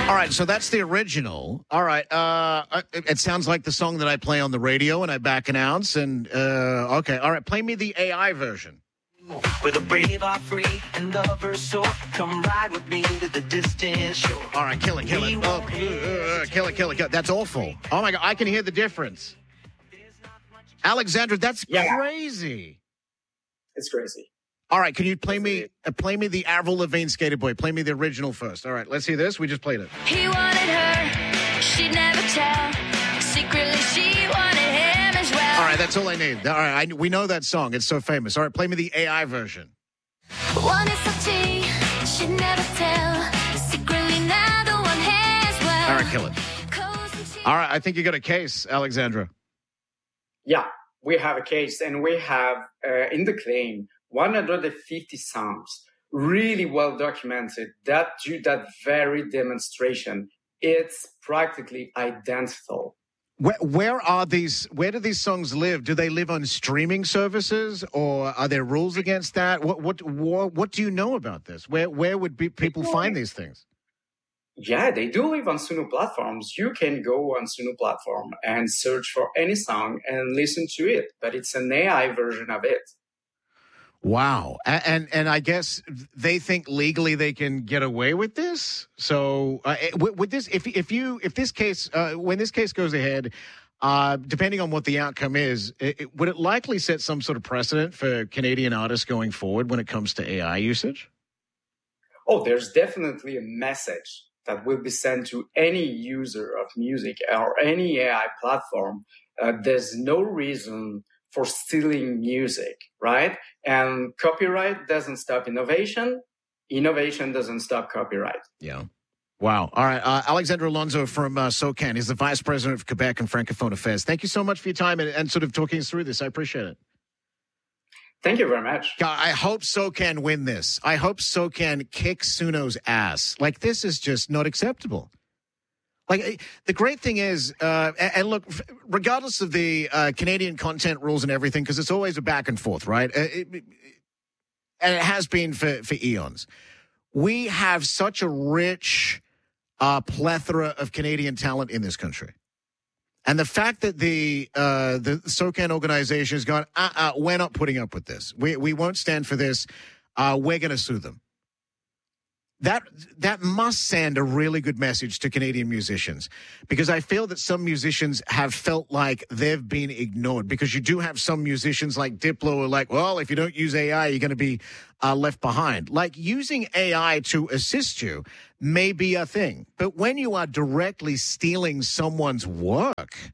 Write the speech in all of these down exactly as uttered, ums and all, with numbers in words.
All right, so that's the original. All right, uh, it, it sounds like the song that I play on the radio and I back announce. And uh, okay, all right, play me the A I version. With a brave heart free and lover's soul, come ride with me to the distant shore. All right, kill it, kill it. Oh, uh, kill it, kill it, kill it. That's awful. Oh my God, I can hear the difference. Alexandra, that's yeah. crazy. It's crazy. All right, can you play me uh, play me the Avril Lavigne Skater Boy? Play me the original first. All right, let's hear this. We just played it. He wanted her, she'd never tell. Secretly, she wanted him as well. All right, that's all I need. All right, I, we know that song. It's so famous. All right, play me the A I version. Wanted some tea, she'd never tell. Secretly, now the one has well. All right, kill it. All right, I think you got a case, Alexandra. Yeah, we have a case, and we have uh, in the claim one hundred fifty songs, really well documented, that do that very demonstration. It's practically identical. Where, where are these, where do these songs live? Do they live on streaming services, or are there rules against that? What what what, what do you know about this? Where where would be, people find these things? Yeah, they do live on Suno platforms. You can go on Suno platform and search for any song and listen to it, but it's an A I version of it. Wow. And, and and I guess they think legally they can get away with this. So uh, with, with this, if if you if this case uh, when this case goes ahead, uh, depending on what the outcome is, it, it, would it likely set some sort of precedent for Canadian artists going forward when it comes to A I usage? Oh, there's definitely a message that will be sent to any user of music or any A I platform. Uh, there's no reason for stealing music, right? And copyright doesn't stop innovation. Innovation doesn't stop copyright. Yeah. Wow. All right. Uh, Alexandra Alonso from uh, SOCAN. He's the Vice President of Quebec and Francophone Affairs. Thank you so much for your time and, and sort of talking us through this. I appreciate it. Thank you very much. I hope SOCAN win this. I hope SOCAN kicks Suno's ass. Like, this is just not acceptable. Like, the great thing is, uh, and look, regardless of the uh, Canadian content rules and everything, because it's always a back and forth, right? It, it, and it has been for, for eons. We have such a rich uh, plethora of Canadian talent in this country. And the fact that the uh, the SOCAN organization has gone, uh-uh, we're not putting up with this. We, we won't stand for this. Uh, we're going to sue them. That that must send a really good message to Canadian musicians, because I feel that some musicians have felt like they've been ignored, because you do have some musicians like Diplo who are like, well, if you don't use A I, you're going to be uh, left behind. Like, using A I to assist you may be a thing, but when you are directly stealing someone's work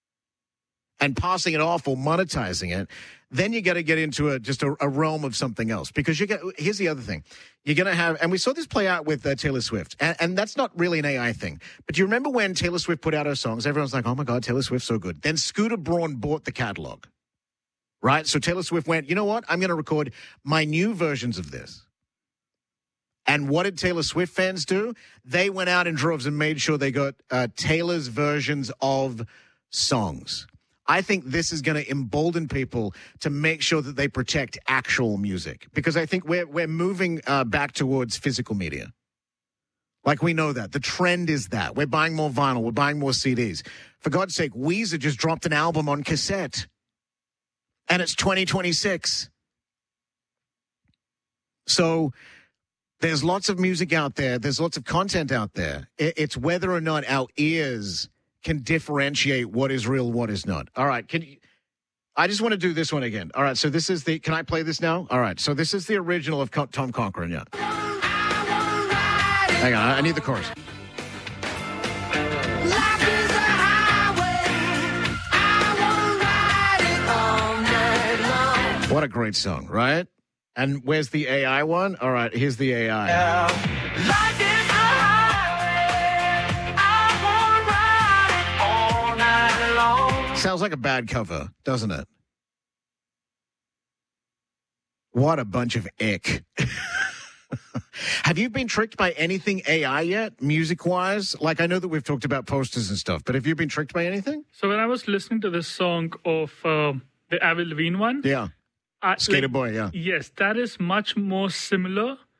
and passing it off or monetizing it, then you got to get into a just a, a realm of something else. Because you get, here's the other thing. You're going to have, and we saw this play out with uh, Taylor Swift, and, and that's not really an A I thing. But do you remember when Taylor Swift put out her songs? Everyone's like, oh my God, Taylor Swift's so good. Then Scooter Braun bought the catalog, right? So Taylor Swift went, you know what? I'm going to record my new versions of this. And what did Taylor Swift fans do? They went out in droves and made sure they got uh, Taylor's versions of songs. I think this is going to embolden people to make sure that they protect actual music, because I think we're we're moving uh, back towards physical media. Like, we know that. The trend is that. We're buying more vinyl. We're buying more C Ds. For God's sake, Weezer just dropped an album on cassette, and it's twenty twenty-six. So there's lots of music out there. There's lots of content out there. It's whether or not our ears can differentiate what is real, what is not. All right, can you, I just want to do this one again. All right, so this is the, can I play this now? All right, so this is the original of Tom Cochrane, yeah. Hang on, I need the chorus. Life is a highway, I wanna ride it all night long. What a great song, right? And where's the A I one? All right, here's the A I. Yeah. Life is Sounds like a bad cover, doesn't it? What a bunch of ick. Have you been tricked by anything A I yet, music-wise? Like, I know that we've talked about posters and stuff, but have you been tricked by anything? So when I was listening to this song of uh, the Avril Lavigne one... Yeah. I, Skater like, Boy, yeah. Yes, that is much more similar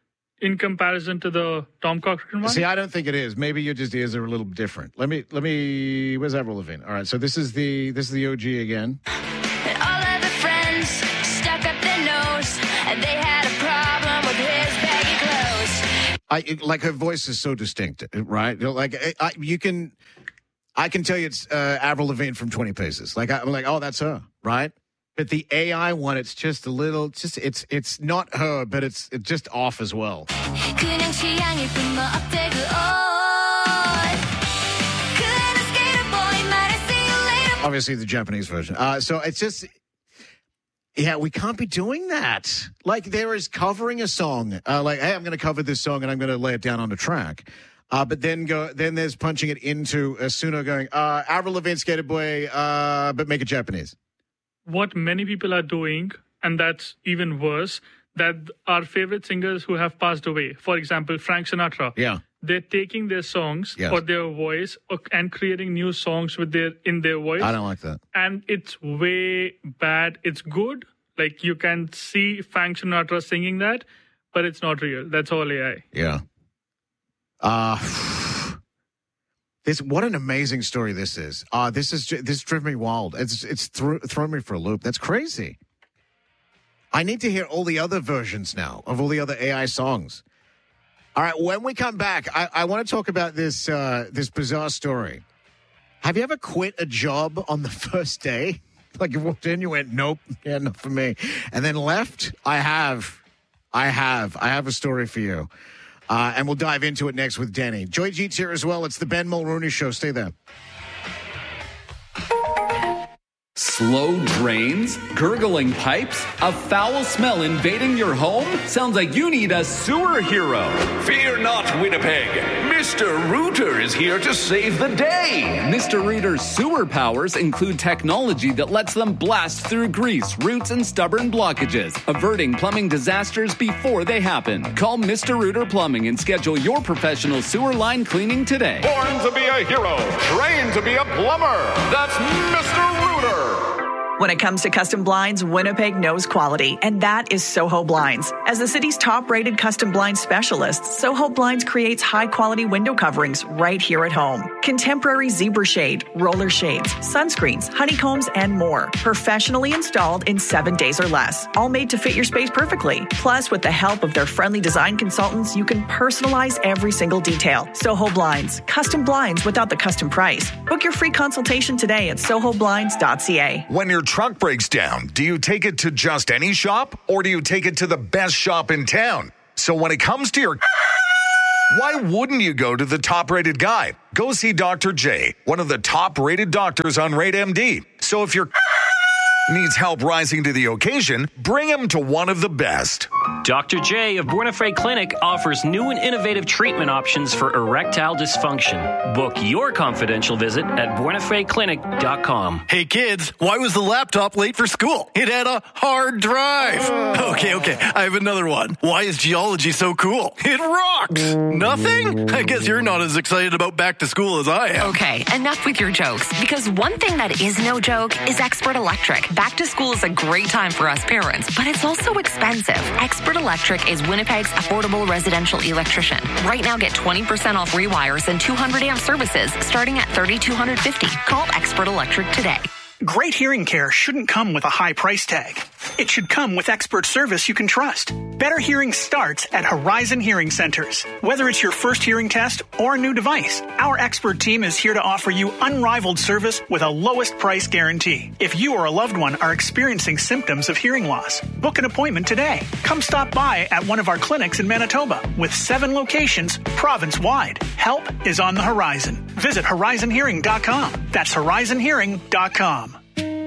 in comparison to the Tom Cochrane one? See, I don't think it is. Maybe your just ears are a little different. Let me, let me, where's Avril Lavigne? All right, so this is the, this is the O G again. And all of the friends stuck up their nose, and they had a problem with his baggy clothes. I, it, like her voice is so distinct, right? Like I, I, you can, I can tell you it's uh, Avril Lavigne from twenty Paces. Like I'm like, oh, that's her, right? But the A I one, it's just a little, just it's it's not her, but it's it's just off as well. 그냥 취향이 뿜어대고 온. 그는 skater boy, might see you later. Obviously, the Japanese version. Uh, so it's just, yeah, we can't be doing that. Like there is covering a song, uh, like hey, I'm going to cover this song and I'm going to lay it down on the track. Uh, but then go, then there's punching it into a Suno going, uh, Avril Lavigne, Skater Boy, uh, but make it Japanese. What many people are doing, and that's even worse, that our favorite singers who have passed away, for example, Frank Sinatra, Yeah. they're taking their songs Yes. or their voice or, and creating new songs with their in their voice. I don't like that. And it's way bad. It's good. Like you can see Frank Sinatra singing that, but it's not real. That's all A I. Yeah. Uh, this what an amazing story this is. Uh, this is this driven me wild. It's it's thro- thrown me for a loop. That's crazy. I need to hear all the other versions now of all the other A I songs. All right, when we come back, I, I want to talk about this uh, this bizarre story. Have you ever quit a job on the first day? Like you walked in, you went, nope, yeah, not for me, and then left? I have, I have, I have a story for you. Uh, and we'll dive into it next with Denny. Joy Jeet's here as well. It's the Ben Mulrooney Show. Stay there. Slow drains? Gurgling pipes? A foul smell invading your home? Sounds like you need a sewer hero. Fear not, Winnipeg. Mister Rooter is here to save the day. Mister Rooter's sewer powers include technology that lets them blast through grease, roots, and stubborn blockages, averting plumbing disasters before they happen. Call Mister Rooter Plumbing and schedule your professional sewer line cleaning today. Born to be a hero, trained to be a plumber. That's Mister Rooter. When it comes to custom blinds, Winnipeg knows quality, and that is Soho Blinds. As the city's top-rated custom blind specialist, Soho Blinds creates high-quality window coverings right here at home. Contemporary zebra shade, roller shades, sunscreens, honeycombs, and more. Professionally installed in seven days or less. All made to fit your space perfectly. Plus, with the help of their friendly design consultants, you can personalize every single detail. Soho Blinds. Custom blinds without the custom price. Book your free consultation today at soho blinds dot c a. When your truck breaks down, do you take it to just any shop or do you take it to the best shop in town? So when it comes to your why wouldn't you go to the top-rated guy? Go see Doctor J, one of the top-rated doctors on Rate M D. So if your needs help rising to the occasion, bring him to one of the best. Doctor J of Buena Clinic offers new and innovative treatment options for erectile dysfunction. Book your confidential visit at buena fe clinic dot com. Hey kids, why was the laptop late for school? It had a hard drive. Okay, okay, I have another one. Why is geology so cool? It rocks. Nothing? I guess you're not as excited about back to school as I am. Okay, enough with your jokes, because one thing that is no joke is Expert Electric. Back to school is a great time for us parents, but it's also expensive. Expert Electric is Winnipeg's affordable residential electrician. Right now, get twenty percent off rewires and two hundred amp services starting at three thousand two hundred fifty dollars. Call Expert Electric today. Great hearing care shouldn't come with a high price tag. It should come with expert service you can trust. Better hearing starts at Horizon Hearing Centers. Whether it's your first hearing test or a new device, our expert team is here to offer you unrivaled service with a lowest price guarantee. If you or a loved one are experiencing symptoms of hearing loss, book an appointment today. Come stop by at one of our clinics in Manitoba with seven locations province-wide. Help is on the horizon. Visit horizon hearing dot com. That's horizon hearing dot com.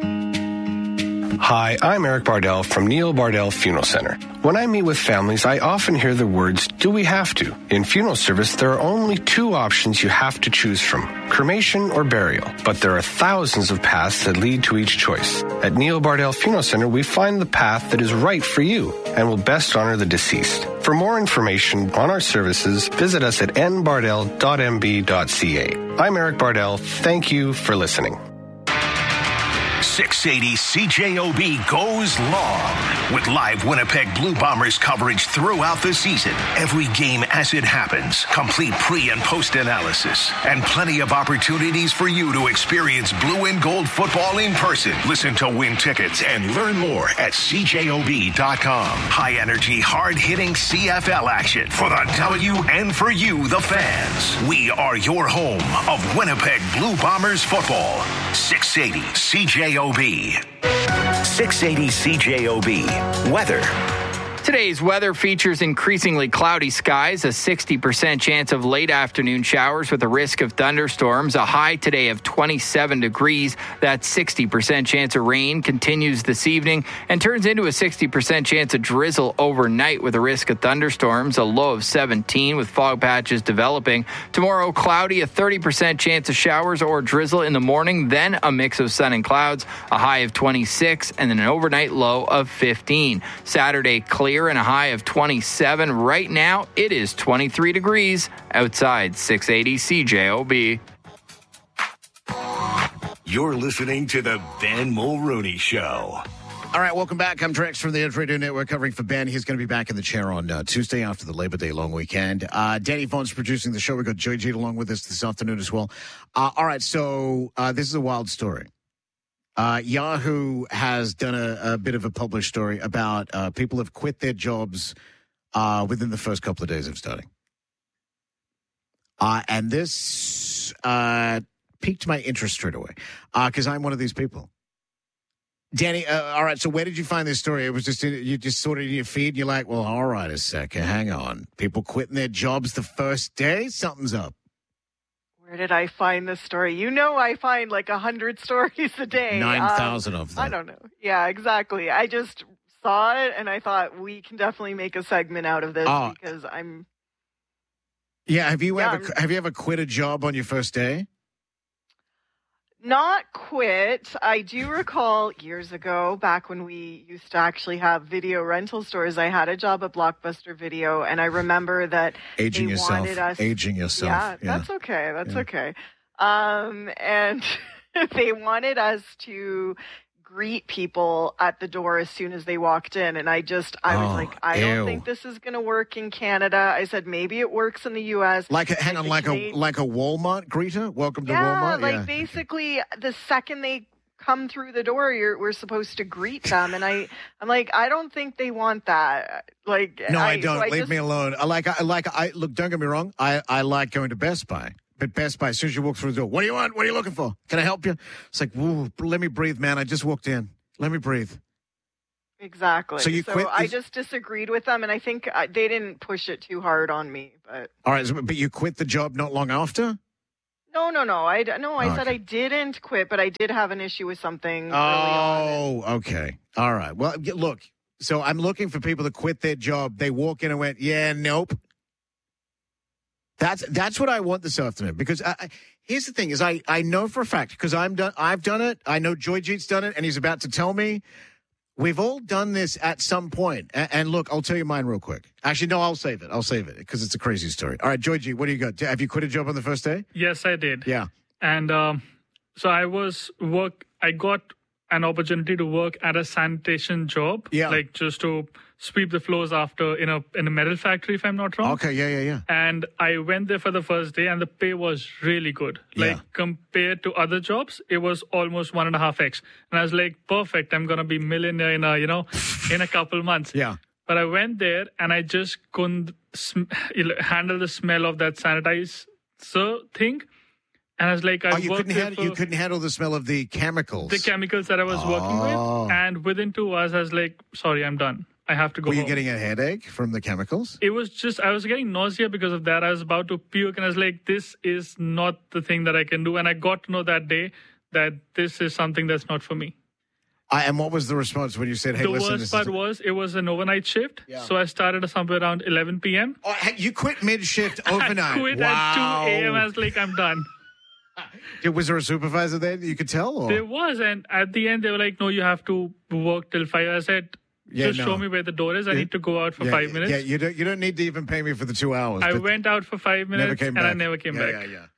Hi, I'm Eric Bardell from Neil Bardell Funeral Center. When I meet with families, I often hear the words, do we have to? In funeral service, there are only two options you have to choose from, cremation or burial. But there are thousands of paths that lead to each choice. At Neil Bardell Funeral Center, we find the path that is right for you and will best honor the deceased. For more information on our services, visit us at n bardell dot m b dot c a. I'm Eric Bardell. Thank you for listening. six eighty C J O B goes long with live Winnipeg Blue Bombers coverage throughout the season. Every game as it happens, complete pre- and post-analysis, and plenty of opportunities for you to experience blue and gold football in person. Listen to win tickets and learn more at C J O B dot com. High-energy, hard-hitting C F L action for the W and for you, the fans. We are your home of Winnipeg Blue Bombers football. six eighty C J O B. six eighty C J O B. Weather. Today's weather features increasingly cloudy skies, a sixty percent chance of late afternoon showers with a risk of thunderstorms, a high today of twenty-seven degrees. That sixty percent chance of rain continues this evening and turns into a sixty percent chance of drizzle overnight with a risk of thunderstorms, a low of seventeen with fog patches developing. Tomorrow, cloudy, a thirty percent chance of showers or drizzle in the morning, then a mix of sun and clouds, a high of twenty-six, and then an overnight low of fifteen. Saturday, clear and a high of twenty-seven. Right now, it is twenty-three degrees outside six eighty C J O B. You're listening to the Ben Mulrooney Show. All right, welcome back. I'm Drex from the Edge Radio Network covering for Ben. He's going to be back in the chair on uh, Tuesday after the Labor Day long weekend. Uh, Danny Vaughn's producing the show. We've got Joy G along with us this afternoon as well. Uh, all right, so uh, this is a wild story. Uh, Yahoo has done a, a bit of a published story about uh, people have quit their jobs uh, within the first couple of days of starting. Uh, and this uh, piqued my interest straight away because uh, I'm one of these people. Danny, uh, all right, so where did you find this story? It was just, in, you just saw it in your feed and you're like, well, all right, a second, hang on. People quitting their jobs the first day? Something's up. Where did I find this story? You know, I find like a hundred stories a day. nine thousand um, of them. I don't know. Yeah, exactly. I just saw it and I thought we can definitely make a segment out of this oh. because I'm. Yeah. Have you yeah, ever, I'm, have you ever quit a job on your first day? Not quit. I do recall years ago, back when we used to actually have video rental stores, I had a job at Blockbuster Video, and I remember that Aging they yourself. wanted us. Aging yourself. Yeah, yeah. that's okay. That's yeah. okay. Um, and they wanted us to greet people at the door as soon as they walked in. And I just, I was oh, like, I ew. don't think this is going to work in Canada. I said, maybe it works in the U S. Like, a, hang like on, like Canadian... a like a Walmart greeter? Welcome to yeah, Walmart? Like yeah, like basically the second they come through the door, you're, we're supposed to greet them. And I, I'm like, I don't think they want that. Like, no, I, I don't. So I Leave just... me alone. I like, I like, I look, don't get me wrong. I, I like going to Best Buy. But Best Buy, as soon as you walk through the door, what do you want? What are you looking for? Can I help you? It's like, woo, let me breathe, man. I just walked in. Let me breathe. Exactly. So you so quit I this... just disagreed with them, and I think I, they didn't push it too hard on me. But all right, but you quit the job not long after? No, no, no. I no. I oh, said okay. I didn't quit, but I did have an issue with something. Oh, okay. All right. Well, look. So I'm looking for people to quit their job. They walk in and went, yeah, nope. That's that's what I want this afternoon because I, I, here's the thing: is I, I know for a fact because I'm done. I've done it. I know Joy Jeet's done it, and he's about to tell me. We've all done this at some point. And, and look, I'll tell you mine real quick. Actually, no, I'll save it. I'll save it because it's a crazy story. All right, Joy G, what do you got? Have you quit a job on the first day? Yes, I did. Yeah. And um, so I was work. I got an opportunity to work at a sanitation job. Yeah. Like just to sweep the floors after in a in a metal factory, if I'm not wrong. Okay, yeah, yeah, yeah. And I went there for the first day, and the pay was really good. Like yeah. compared to other jobs, it was almost one and a half x. And I was like, perfect. I'm gonna be millionaire in a you know in a couple months. Yeah. But I went there, and I just couldn't sm- handle the smell of that sanitizer thing. And I was like, I oh, you worked couldn't there handle, for you couldn't handle the smell of the chemicals. the chemicals that I was oh. working with. And within two hours, I was like, sorry, I'm done. I have to go Were you home. getting a headache from the chemicals? It was just, I was getting nausea because of that. I was about to puke, and I was like, this is not the thing that I can do. And I got to know that day that this is something that's not for me. Uh, and what was the response when you said, hey, the listen. worst this part is... was it was an overnight shift. Yeah. So I started somewhere around eleven p.m. Oh, you quit mid-shift overnight? I quit wow. at two a.m. I was like, I'm done. Was there a supervisor there that you could tell? Or? There was. And at the end, they were like, no, you have to work till five. I said, Yeah, just no. show me where the door is. I Yeah. need to go out for yeah, five minutes. Yeah, you don't, you don't need to even pay me for the two hours. I but went out for five minutes never came and back. I never came yeah, back. Yeah, yeah.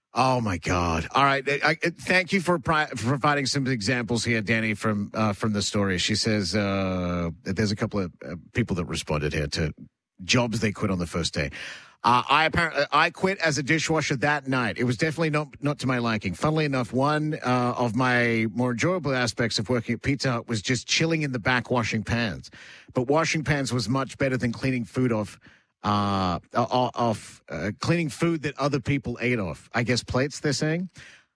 Oh my God! All right, I, I, thank you for, pri- for providing some examples here, Danny, from uh, from the story. She says uh, that there's a couple of uh, people that responded here to jobs they quit on the first day. Uh, I apparently I quit as a dishwasher that night. It was definitely not not to my liking. Funnily enough, one uh, of my more enjoyable aspects of working at Pizza Hut was just chilling in the back washing pans. But washing pans was much better than cleaning food off. Uh, off uh, cleaning food that other people ate off. I guess plates, they're saying.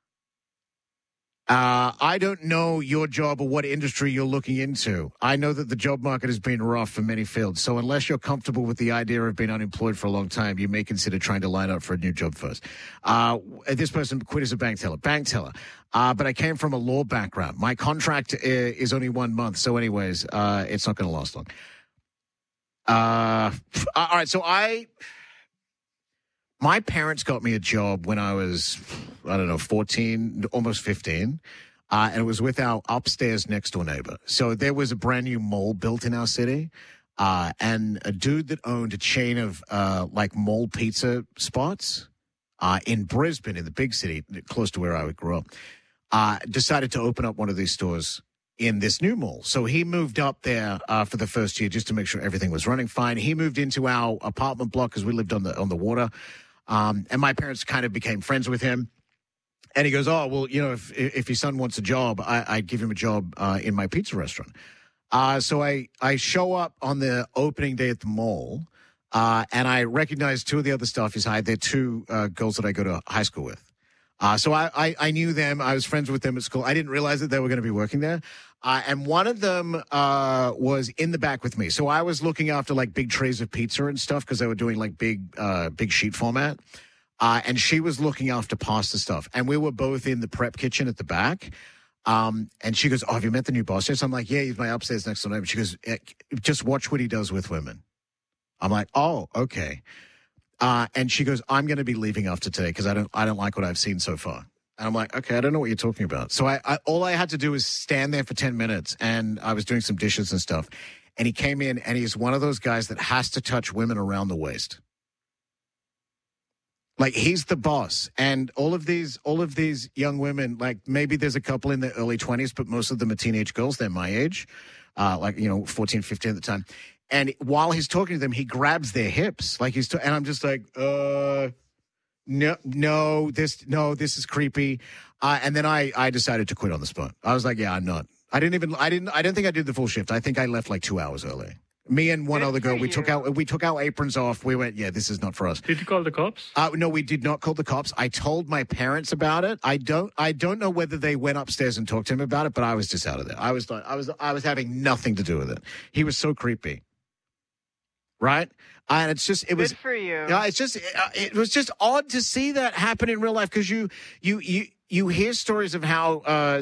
Uh, I don't know your job or what industry you're looking into. I know that the job market has been rough for many fields. So unless you're comfortable with the idea of being unemployed for a long time, you may consider trying to line up for a new job first. Uh, this person quit as a bank teller. Bank teller. Uh, but I came from a law background. My contract is only one month. So anyways, uh, it's not going to last long. Uh, all right. So I, my parents got me a job when I was, I don't know, fourteen, almost fifteen. Uh, and it was with our upstairs next door neighbor. So there was a brand new mall built in our city. Uh, and a dude that owned a chain of, uh, like mall pizza spots, uh, in Brisbane, in the big city, close to where I would grow up, uh, decided to open up one of these stores in this new mall. So he moved up there uh, for the first year just to make sure everything was running fine. He moved into our apartment block because we lived on the on the water. Um, and my parents kind of became friends with him. And he goes, oh, well, you know, if if your son wants a job, I, I'd give him a job uh, in my pizza restaurant. Uh, so I, I show up on the opening day at the mall, uh, and I recognize two of the other staff he's hired. They're two uh, girls that I go to high school with. Uh, so I, I, I knew them. I was friends with them at school. I didn't realize that they were going to be working there. Uh, and one of them uh, was in the back with me. So I was looking after like big trays of pizza and stuff because they were doing like big, uh, big sheet format. Uh, and she was looking after pasta stuff. And we were both in the prep kitchen at the back. Um, and she goes, oh, have you met the new boss? So I'm like, yeah, he's my upstairs next door neighbor. She goes, just watch what he does with women. I'm like, oh, okay. Uh, and she goes, I'm going to be leaving after today because I don't, I don't like what I've seen so far. And I'm like, okay, I don't know what you're talking about. So I, I, all I had to do was stand there for ten minutes, and I was doing some dishes and stuff. And he came in, and he's one of those guys that has to touch women around the waist. Like, he's the boss. And all of these, all of these young women, like maybe there's a couple in their early twenties, but most of them are teenage girls. They're my age, uh, like, you know, fourteen, fifteen at the time. And while he's talking to them, he grabs their hips. Like he's, t- and I'm just like, uh, no, no, this, no, this is creepy. Uh, and then I, I decided to quit on the spot. I was like, yeah, I'm not. I didn't even, I didn't, I don't think I did the full shift. I think I left like two hours early. Me and one Good other girl, for we you. took out, we took our aprons off. We went, yeah, this is not for us. Did you call the cops? Uh, no, we did not call the cops. I told my parents about it. I don't, I don't know whether they went upstairs and talked to him about it, but I was just out of there. I was, I was, I was having nothing to do with it. He was so creepy. Right? And it's just, it was, Good for you. Yeah, it's just, it, it was just odd to see that happen in real life because you, you, you, you hear stories of how uh,